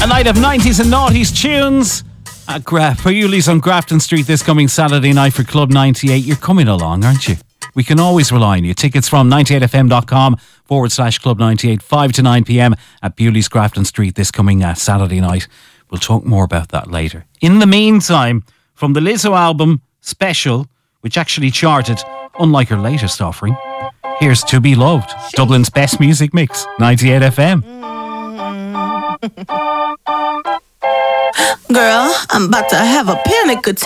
A night of 90s and noughties tunes at Pugliese on Grafton Street this coming Saturday night for Club 98. You're coming along, aren't you? We can always rely on you. Tickets from 98fm.com/Club 98, 5 to 9 p.m. at Pugliese Grafton Street this coming Saturday night. We'll talk more about that later. In the meantime, from the Lizzo album Special, which actually charted, unlike her latest offering, here's To Be Loved, Dublin's best music mix, 98 FM. Girl, I'm about to have a panic attack.